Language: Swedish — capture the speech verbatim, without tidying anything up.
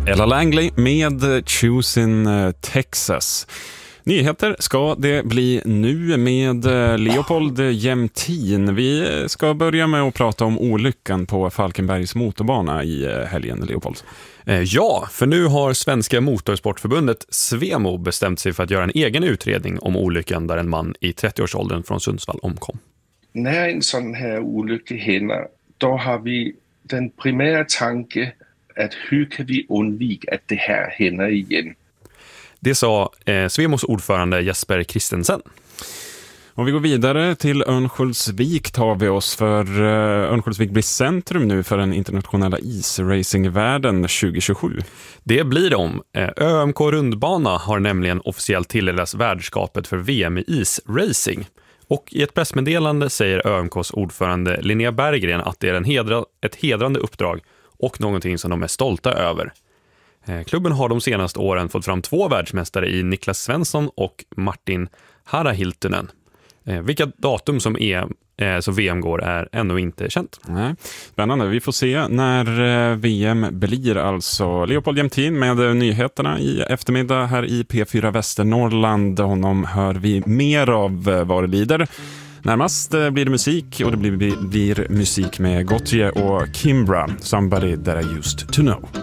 Ella Langley med Choosing Texas. Nyheter ska det bli nu med Leopold Jämtin. Vi ska börja med att prata om olyckan på Falkenbergs motorbana i helgen, Leopold. Ja, för nu har Svenska Motorsportförbundet Svemo bestämt sig för att göra en egen utredning om olyckan där en man i trettio-årsåldern från Sundsvall omkom. När en sån här olycka händer, då har vi den primära tanken att hur kan vi undvika att det här händer igen? Det sa eh, Svemos ordförande Jesper Christensen. Och vi går vidare till Örnsköldsvik tar vi oss för uh, Örnsköldsvik blir centrum nu för den internationella isracingvärlden tjugo tjugosju. Det blir de. Ö M K Rundbana har nämligen officiellt tilldelats värdskapet för V M i isracing. Och i ett pressmeddelande säger Ö M K:s ordförande Linnea Berggren att det är en hedra, ett hedrande uppdrag och någonting som de är stolta över. Klubben har de senaste åren fått fram två världsmästare i Niklas Svensson och Martin Harahiltunen. Vilka datum som, är, som V M går är ännu inte känt. Nej. Spännande, vi får se när V M blir alltså. Leopold Jämtin med nyheterna i eftermiddag här i P fyra Västernorrland. Honom hör vi mer av vad det lider. Närmast blir det musik och det blir, blir musik med Gotye och Kimbra, Somebody That I Used To Know.